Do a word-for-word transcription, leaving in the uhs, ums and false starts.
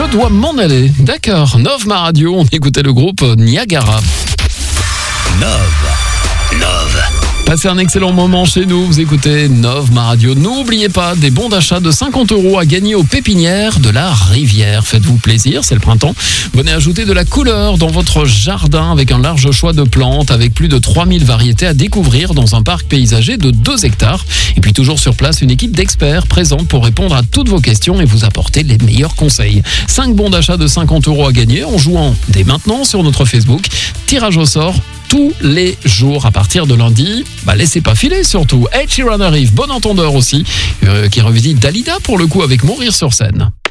dois m'en aller. D'accord, Nov ma radio, on écoutait le groupe Niagara. Nov. Nov. Passez un excellent moment chez nous, vous écoutez Nov ma radio. N'oubliez pas des bons d'achat de cinquante euros à gagner aux pépinières de la Rivière. Faites-vous plaisir, c'est le printemps. Venez ajouter de la couleur dans votre jardin avec un large choix de plantes, avec plus de trois mille variétés à découvrir dans un parc paysager de deux hectares. Et puis toujours sur place, une équipe d'experts présente pour répondre à toutes vos questions et vous apporter les meilleurs conseils. cinq bons d'achat de cinquante euros à gagner en jouant dès maintenant sur notre Facebook. Tirage au sort tous les jours à partir de lundi. Bah laissez pas filer surtout. Ed Sheeran arrive, bon entendeur aussi, euh, qui revisite Dalida pour le coup avec Mourir sur scène.